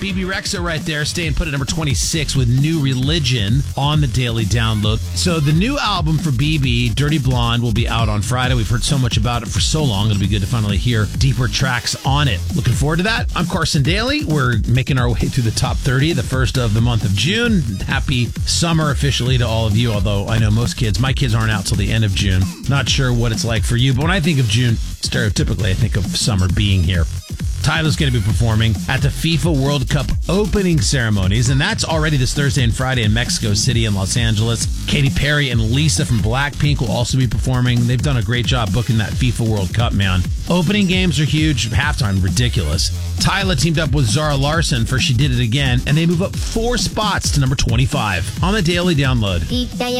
Bebe Rexha right there, staying put at number 26 with New Religion on the Daily Download. So the new album for Bebe, Dirty Blonde, will be out on Friday. We've heard so much about it for so long. It'll be good to finally hear deeper tracks on it. Looking forward to that. I'm Carson Daly. We're making our way through the top 30, the first of the month of June. Happy summer officially to all of you, although I know my kids aren't out till the end of June. Not sure what it's like for you, but when I think of June, stereotypically, I think of summer being here. Tyler's going to be performing at the FIFA World Cup opening ceremonies, and that's already this Thursday and Friday in Mexico City and Los Angeles. Katy Perry and Lisa from Blackpink will also be performing. They've done a great job booking that FIFA World Cup, man. Opening games are huge. Halftime, ridiculous. Tyler teamed up with Zara Larsson for She Did It Again, and they move up 4 spots to number 25 on the Daily Download.